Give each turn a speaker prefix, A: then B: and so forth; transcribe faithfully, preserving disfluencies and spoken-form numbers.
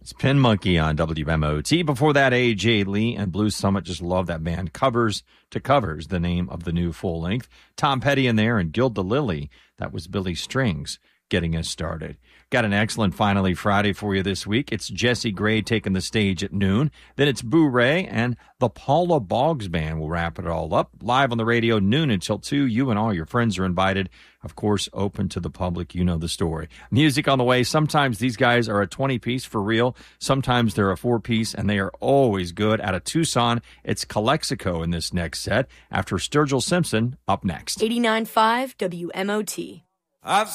A: It's Pin Monkey on W M O T. Before that, A J Lee and Blue Summit. Just love that band. Covers to Covers, the name of the new full length. Tom Petty in there and Gilda Lily. That was Billy Strings getting us started. Got an excellent Finally Friday for you this week. It's Jesse Gray taking the stage at noon. Then it's Boo Ray and the Paula Boggs Band will wrap it all up. Live on the radio, noon until two. You and all your friends are invited. Of course, open to the public. You know the story. Music on the way. Sometimes these guys are a twenty-piece for real. Sometimes they're a four-piece, and they are always good. Out of Tucson, it's Calexico in this next set. After Sturgill Simpson, up next.
B: eighty-nine point five W M O T.
C: I've